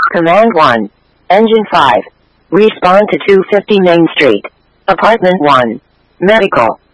Command 1. Engine 5. Respond to 250 Main Street. Apartment 1. Medical.